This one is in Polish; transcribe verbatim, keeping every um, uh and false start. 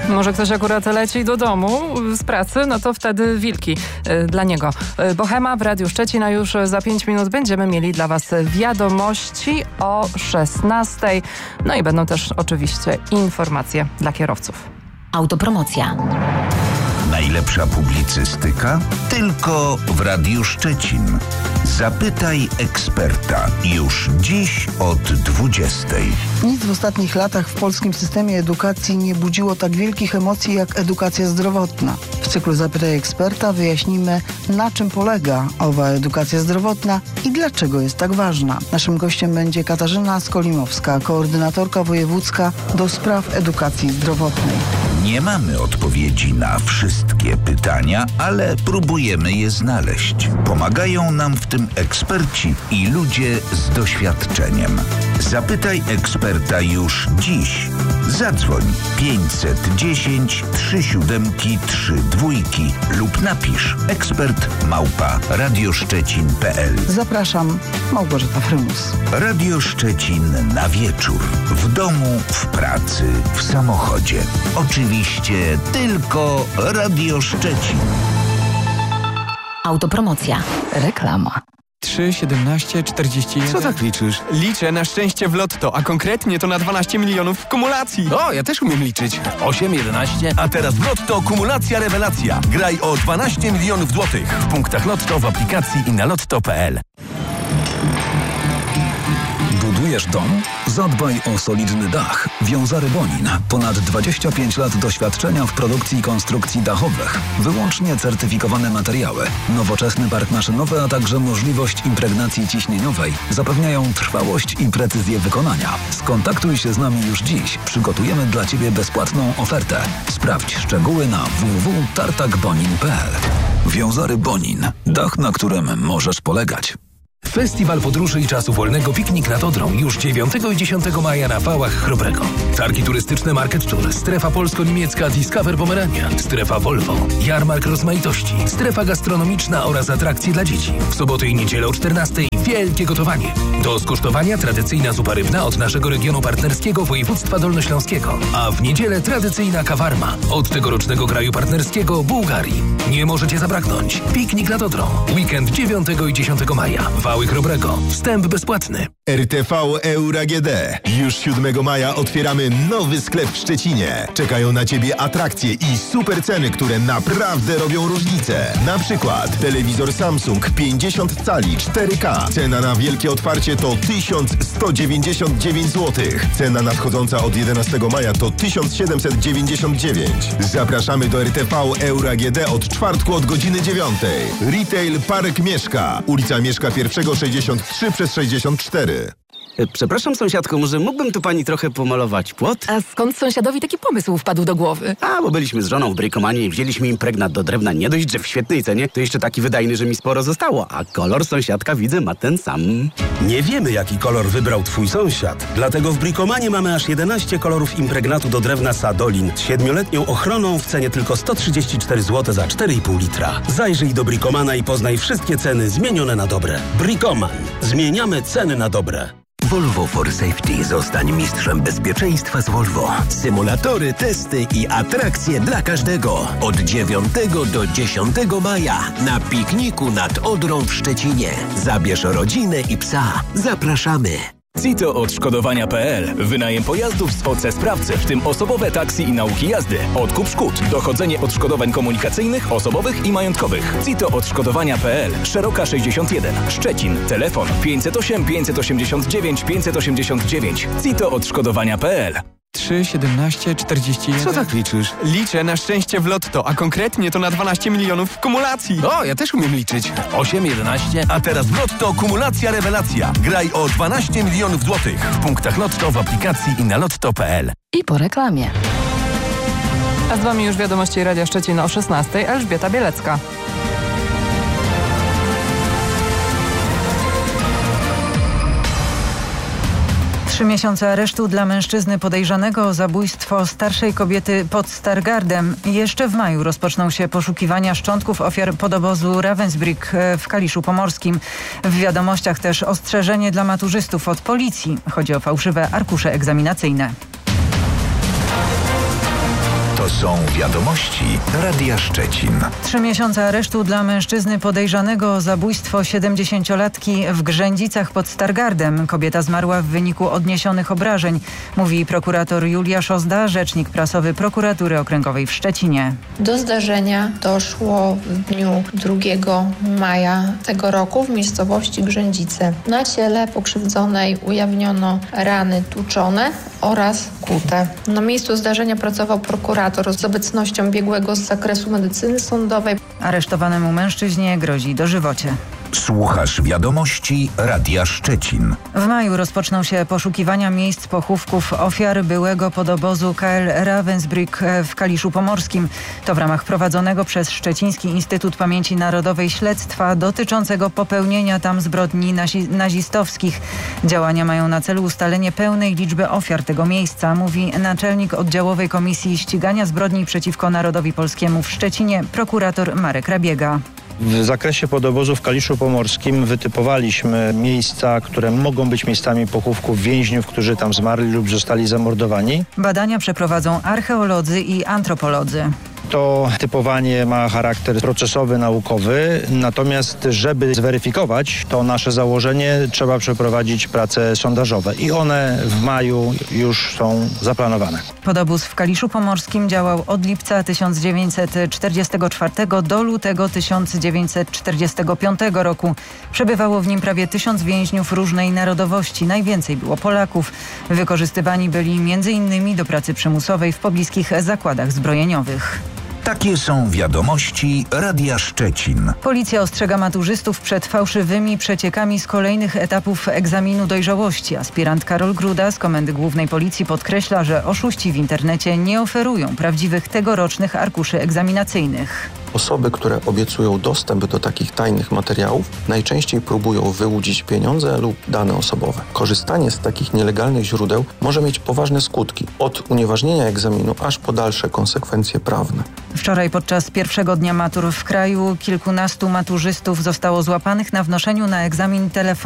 Może ktoś akurat leci do domu z pracy, no to wtedy wilki y, dla niego. Y, Bohema w Radiu Szczecin, a już za pięć minut będziemy mieli dla Was wiadomości o szesnastej. No i będą też oczywiście informacje dla kierowców. Autopromocja. Najlepsza publicystyka? Tylko w Radiu Szczecin. Zapytaj eksperta już dziś od dwudziestej. Nic w ostatnich latach w polskim systemie edukacji nie budziło tak wielkich emocji jak edukacja zdrowotna. W cyklu Zapytaj eksperta wyjaśnimy, na czym polega owa edukacja zdrowotna i dlaczego jest tak ważna. Naszym gościem będzie Katarzyna Skolimowska, koordynatorka wojewódzka do spraw edukacji zdrowotnej. Nie mamy odpowiedzi na wszystkie pytania, ale próbujemy je znaleźć. Pomagają nam w tym eksperci i ludzie z doświadczeniem. Zapytaj eksperta już dziś. Zadzwoń pięćset dziesięć trzy siedem trzy dwa lub napisz ekspert małpa radioszczecin kropka p l. Zapraszam, Małgorzata Frymus. Radio Szczecin na wieczór. W domu, w pracy, w samochodzie. Oczywiście tylko Radio Szczecin. Autopromocja. Reklama. trzy, siedemnaście, czterdzieści jeden. Co tak liczysz? Liczę na szczęście w lotto, a konkretnie to na dwanaście milionów w kumulacji. O, ja też umiem liczyć. osiem, jedenaście. A teraz w Lotto kumulacja rewelacja. Graj o dwanaście milionów złotych w punktach Lotto, w aplikacji i na lotto kropka p l. Budujesz dom? Zadbaj o solidny dach. Wiązary Bonin. Ponad dwadzieścia pięć lat doświadczenia w produkcji i konstrukcji dachowych. Wyłącznie certyfikowane materiały. Nowoczesny park maszynowy, a także możliwość impregnacji ciśnieniowej zapewniają trwałość i precyzję wykonania. Skontaktuj się z nami już dziś. Przygotujemy dla Ciebie bezpłatną ofertę. Sprawdź szczegóły na w w w kropka tartak bonin kropka p l. Wiązary Bonin. Dach, na którym możesz polegać. Festiwal Podróży i Czasu Wolnego Piknik nad Odrą już dziewiątego i dziesiątego maja na Wałach Chrobrego. Targi turystyczne Market Tour, strefa polsko-niemiecka Discover Pomerania, strefa Volvo, jarmark rozmaitości, strefa gastronomiczna oraz atrakcje dla dzieci. W sobotę i niedzielę o czternastej wielkie gotowanie. Do skosztowania tradycyjna zupa rybna od naszego regionu partnerskiego województwa dolnośląskiego, a w niedzielę tradycyjna kawarma od tegorocznego kraju partnerskiego Bułgarii. Nie możecie zabraknąć. Piknik nad Odrą. Weekend dziewiątego i dziesiątego maja. Wały Chrobrego. Wstęp bezpłatny. R T V Euro A G D. Już siódmego maja otwieramy nowy sklep w Szczecinie. Czekają na Ciebie atrakcje i super ceny, które naprawdę robią różnicę. Na przykład telewizor Samsung pięćdziesiąt cali cztery K. Cena na wielkie otwarcie to tysiąc sto dziewięćdziesiąt dziewięć złotych. Cena nadchodząca od jedenastego maja to tysiąc siedemset dziewięćdziesiąt dziewięć. Zapraszamy do R T V Euro A G D od czwartku od godziny dziewiątej. Retail Park Mieszka. Ulica Mieszka pierwszego sześćdziesiąt trzy przez sześćdziesiąt cztery. Przepraszam, sąsiadko, może mógłbym tu pani trochę pomalować płot? A skąd sąsiadowi taki pomysł wpadł do głowy? A, bo byliśmy z żoną w Brikomanie i wzięliśmy impregnat do drewna nie dość, że w świetnej cenie, to jeszcze taki wydajny, że mi sporo zostało. A kolor sąsiadka, widzę, ma ten sam. Nie wiemy, jaki kolor wybrał twój sąsiad. Dlatego w Brikomanie mamy aż jedenaście kolorów impregnatu do drewna Sadolin z siedmioletnią ochroną w cenie tylko sto trzydzieści cztery złote za cztery i pół litra. Zajrzyj do Brikomana i poznaj wszystkie ceny zmienione na dobre. Brikoman. Zmieniamy ceny na dobre. Volvo for Safety. Zostań mistrzem bezpieczeństwa z Volvo. Symulatory, testy i atrakcje dla każdego. Od dziewiątego do dziesiątego maja na pikniku nad Odrą w Szczecinie. Zabierz rodzinę i psa. Zapraszamy. CITO odszkodowania kropka p l. Wynajem pojazdów z O C sprawcy, w tym osobowe taksy i nauki jazdy. Odkup szkód. Dochodzenie odszkodowań komunikacyjnych, osobowych i majątkowych. CITO odszkodowania kropka p l. Szeroka sześćdziesiąt jeden. Szczecin. Telefon pięćset osiem, pięćset osiemdziesiąt dziewięć, pięćset osiemdziesiąt dziewięć. CITO odszkodowania kropka p l. trzy, siedemnaście, czterdzieści jeden. Co tak liczysz? Liczę na szczęście w lotto, a konkretnie to na dwanaście milionów w kumulacji. O, ja też umiem liczyć. osiem, jedenaście. A teraz w Lotto kumulacja rewelacja. Graj o dwanaście milionów złotych w punktach Lotto, w aplikacji i na lotto kropka p l. I po reklamie. A z Wami już wiadomości Radia Szczecin o szesnastej. Elżbieta Bielecka. Trzy miesiące aresztu dla mężczyzny podejrzanego o zabójstwo starszej kobiety pod Stargardem. Jeszcze w maju rozpoczną się poszukiwania szczątków ofiar podobozu Ravensbrück w Kaliszu Pomorskim. W wiadomościach też ostrzeżenie dla maturzystów od policji. Chodzi o fałszywe arkusze egzaminacyjne. To To są wiadomości Radia Szczecin. Trzy miesiące aresztu dla mężczyzny podejrzanego o zabójstwo siedemdziesięciolatki w Grzędzicach pod Stargardem. Kobieta zmarła w wyniku odniesionych obrażeń, mówi prokurator Julia Szozda, rzecznik prasowy Prokuratury Okręgowej w Szczecinie. Do zdarzenia doszło w dniu drugiego maja tego roku w miejscowości Grzędzice. Na ciele pokrzywdzonej ujawniono rany tłuczone oraz kute. Na miejscu zdarzenia pracował prokurator z obecnością biegłego z zakresu medycyny sądowej. Aresztowanemu mężczyźnie grozi dożywocie. Słuchasz wiadomości Radia Szczecin. W maju rozpoczną się poszukiwania miejsc pochówków ofiar byłego podobozu K L Ravensbrück w Kaliszu Pomorskim. To w ramach prowadzonego przez Szczeciński Instytut Pamięci Narodowej śledztwa dotyczącego popełnienia tam zbrodni nazi- nazistowskich. Działania mają na celu ustalenie pełnej liczby ofiar tego miejsca, mówi naczelnik oddziałowej Komisji Ścigania Zbrodni przeciwko Narodowi Polskiemu w Szczecinie, prokurator Marek Rabiega. W zakresie podobozu w Kaliszu Pomorskim wytypowaliśmy miejsca, które mogą być miejscami pochówków więźniów, którzy tam zmarli lub zostali zamordowani. Badania przeprowadzą archeolodzy i antropolodzy. To typowanie ma charakter procesowy, naukowy, natomiast żeby zweryfikować to nasze założenie, trzeba przeprowadzić prace sondażowe i one w maju już są zaplanowane. Podobóz w Kaliszu Pomorskim działał od lipca tysiąc dziewięćset czterdziestego czwartego do lutego tysiąc dziewięćset czterdziestego piątego roku. Przebywało w nim prawie tysiąc więźniów różnej narodowości. Najwięcej było Polaków. Wykorzystywani byli między innymi do pracy przymusowej w pobliskich zakładach zbrojeniowych. Takie są wiadomości Radia Szczecin. Policja ostrzega maturzystów przed fałszywymi przeciekami z kolejnych etapów egzaminu dojrzałości. Aspirant Karol Gruda z Komendy Głównej Policji podkreśla, że oszuści w internecie nie oferują prawdziwych tegorocznych arkuszy egzaminacyjnych. Osoby, które obiecują dostęp do takich tajnych materiałów, najczęściej próbują wyłudzić pieniądze lub dane osobowe. Korzystanie z takich nielegalnych źródeł może mieć poważne skutki, od unieważnienia egzaminu aż po dalsze konsekwencje prawne. Wczoraj podczas pierwszego dnia matur w kraju kilkunastu maturzystów zostało złapanych na wnoszeniu na egzamin telefonu.